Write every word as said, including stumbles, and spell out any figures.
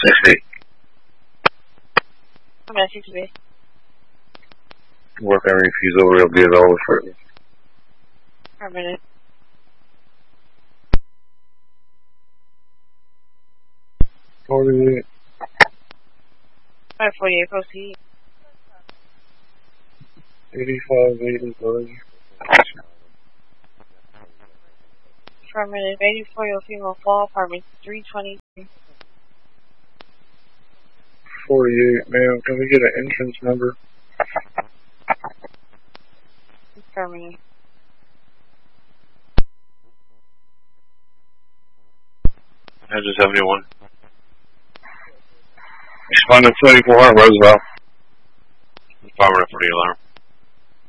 six B. I'm at six B. Work on refusal, real be as always for me. For a minute. forty-eight. five forty-eight, proceed. eighty-five, eighty-five. Affirmative, eighty-four-year-old female fall, apartment three twenty-three. forty-eight, ma'am, can we get an entrance number? Affirmative. Engine seventy-one. Respondent seventy-four, Roosevelt. Affirmative for the alarm.